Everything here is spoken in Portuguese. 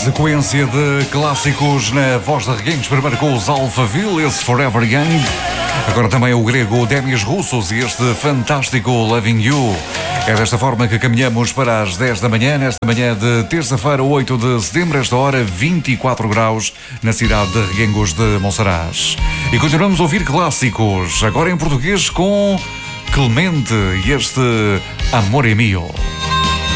Sequência de clássicos na voz de Reguengos, primeiro com os Alphaville, esse Forever Young. Agora também o grego Demis Roussos e este fantástico Loving You. É desta forma que caminhamos para as 10 da manhã, nesta manhã de terça-feira, 8 de setembro, esta hora 24 graus, na cidade de Reguengos de Monsaraz. E continuamos a ouvir clássicos, agora em português com Clemente e este Amor é Mio.